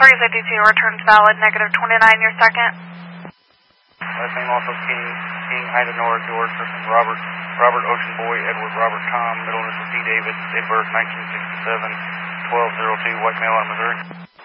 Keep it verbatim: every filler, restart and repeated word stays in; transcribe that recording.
three fifty-two returns valid, negative twenty-nine, your second. Last name also King, King, Ida, Nora, George, person Robert, Robert, Ocean Boy, Edward, Robert, Tom, middle initial D. David, date of birth nineteen sixty-seven, twelve oh two, white male out of Missouri.